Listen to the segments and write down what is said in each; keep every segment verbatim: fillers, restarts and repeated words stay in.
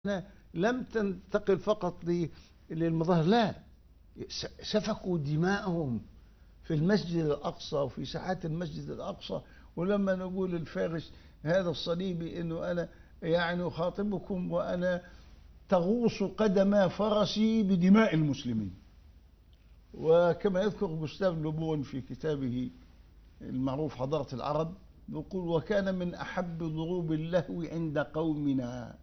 لم تنتقل فقط للمظاهر، لا، سفكوا دماءهم في المسجد الأقصى وفي ساحات المسجد الأقصى. ولما نقول الفارس هذا الصليبي إنه أنا يعني أخاطبكم وأنا تغوص قدم فرسي بدماء المسلمين. وكما يذكر جوستاف لوبون في كتابه المعروف حضارة العرب يقول: وكان من أحب ضروب اللهو عند قومنا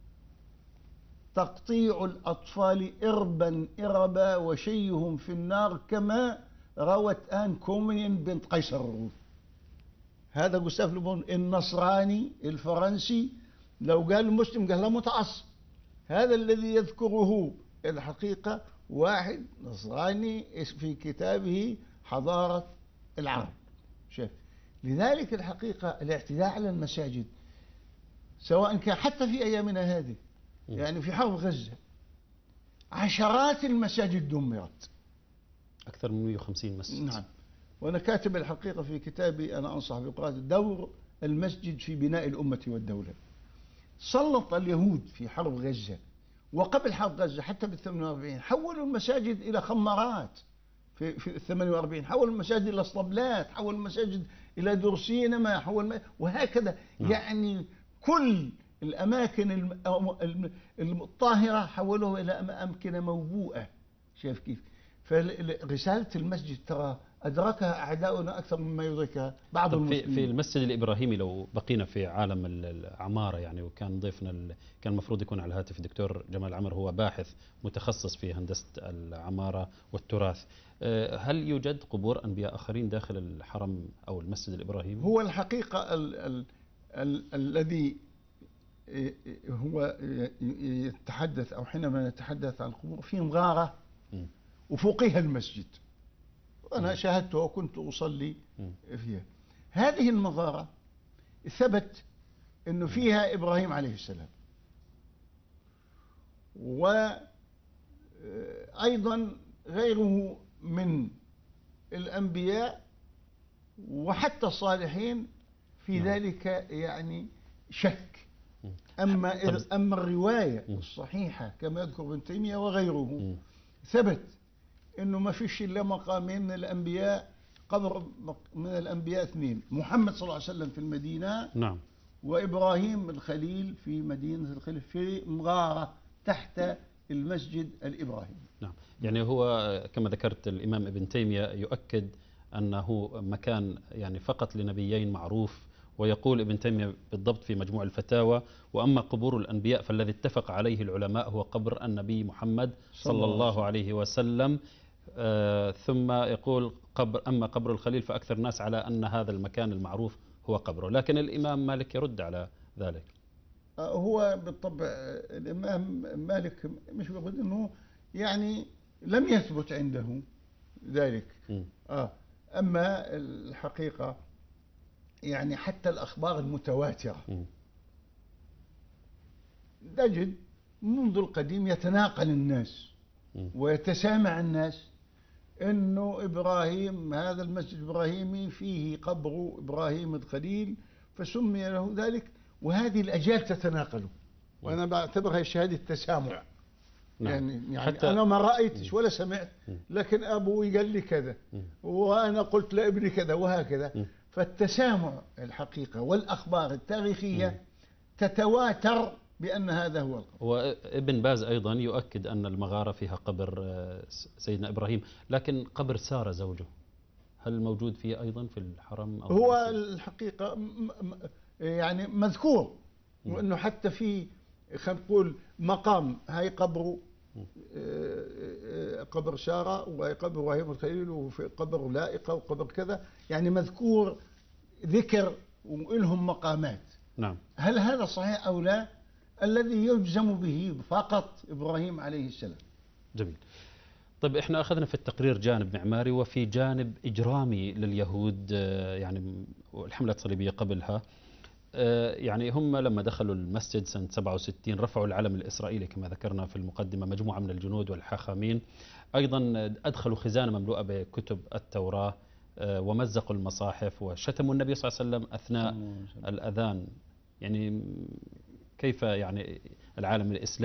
تقطيع الأطفال إربا إربا وشيهم في النار كما روت آن كومين بنت قيصر الروم. هذا جوستاف لوبون النصراني الفرنسي، لو قال المسلم قال له متعصب. هذا الذي يذكره الحقيقة واحد نصراني في كتابه حضارة العرب. شايف؟ لذلك الحقيقة الاعتداء على المساجد سواء كان حتى في أيامنا هذه، يعني في حرب غزة عشرات المساجد دمرت، أكثر من مئة وخمسين مسجد. نعم. وأنا كاتب الحقيقة في كتابي أنا أنصح بقراءة دور المسجد في بناء الأمة والدولة. سلط اليهود في حرب غزة وقبل حرب غزة حتى بال ثمانية وأربعين حولوا المساجد إلى خمارات. في في ثمانية وأربعين حولوا المساجد إلى اسطبلات، حولوا المساجد إلى دور سينما، حول وهكذا. نعم. يعني كل الأماكن الطاهرة حولوها إلى أمكنة موبوءة. شايف كيف؟ فرسالة المسجد ترى أدركها أعداؤنا أكثر مما يدركها بعض المسلمين. في المسجد الإبراهيمي لو بقينا في عالم العمارة يعني، وكان ضيفنا كان المفروض يكون على الهاتف الدكتور جمال عمر، هو باحث متخصص في هندسة العمارة والتراث. هل يوجد قبور أنبياء آخرين داخل الحرم أو المسجد الإبراهيمي؟ هو الحقيقة ال ال ال الذي هو يتحدث أو حينما نتحدث عن القبور في مغارة وفوقها المسجد، أنا شاهدته وكنت أصلي فيها. هذه المغارة ثبت أنه فيها إبراهيم عليه السلام، وأيضا غيره من الأنبياء وحتى الصالحين في ذلك يعني شك. أما, أما الرواية الصحيحة كما يذكر ابن تيمية وغيره ثبت انه ما فيش الا مقامين من الانبياء، قبر من الانبياء اثنين، محمد صلى الله عليه وسلم في المدينه، نعم، وابراهيم الخليل في مدينه الخليل في مغاره تحت المسجد الابراهيمي. نعم، يعني هو كما ذكرت الامام ابن تيميه يؤكد انه مكان يعني فقط لنبيين معروف، ويقول ابن تيميه بالضبط في مجموع الفتاوى: واما قبور الانبياء فالذي اتفق عليه العلماء هو قبر النبي محمد صلى الله عليه وسلم. آه ثم يقول قبر أما قبر الخليل فأكثر الناس على أن هذا المكان المعروف هو قبره، لكن الإمام مالك يرد على ذلك. آه هو بالطبع الإمام مالك مش بيقول أنه يعني لم يثبت عنده ذلك. آه أما الحقيقة يعني حتى الأخبار المتواترة م. نجد منذ القديم يتناقل الناس م. ويتسامع الناس انه ابراهيم هذا المسجد الابراهيمي فيه قبر ابراهيم الخليل فسمي له ذلك، وهذه الاجيال تتناقله، وانا بعتبرها شهاده تسامع. نعم. يعني, يعني حتى انا ما رايتش ولا سمعت، لكن ابوي قال لي كذا وانا قلت لابني كذا وهكذا. فالتسامع الحقيقه والاخبار التاريخيه تتواتر بأن هذا هو القبر. وابن باز أيضا يؤكد أن المغارة فيها قبر سيدنا إبراهيم، لكن قبر سارة زوجه هل موجود فيه أيضا في الحرم أو هو الحقيقة يعني مذكور، وأنه حتى في خلينا نقول مقام هاي قبر قبر سارة وقبر إبراهيم الخليل وفي قبر لائقة وقبر كذا، يعني مذكور ذكر ولهم مقامات. نعم. هل هذا صحيح أو لا؟ الذي يجزم به فقط إبراهيم عليه السلام. جميل. طيب احنا أخذنا في التقرير جانب معماري وفي جانب إجرامي لليهود، يعني الحملة الصليبية قبلها، يعني هم لما دخلوا المسجد سنة سبعة وستين رفعوا العلم الإسرائيلي كما ذكرنا في المقدمة، مجموعة من الجنود والحاخامين، أيضا أدخلوا خزانة مملوءة بكتب التوراة ومزقوا المصاحف وشتموا النبي صلى الله عليه وسلم أثناء الأذان. يعني كيف يعني العالم الإسلامي